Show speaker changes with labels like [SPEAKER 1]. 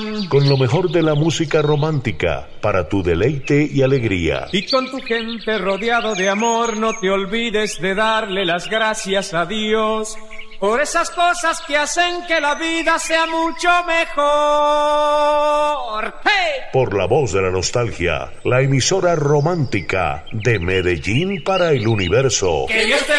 [SPEAKER 1] corazón.
[SPEAKER 2] Con lo mejor de la música romántica, para tu deleite y alegría.
[SPEAKER 1] Y con tu gente rodeado de amor, no te olvides de darle las gracias a Dios por esas cosas que hacen que la vida sea mucho mejor. ¡Hey!
[SPEAKER 2] Por la voz de la nostalgia, la emisora romántica de Medellín para el universo.
[SPEAKER 1] Que Dios te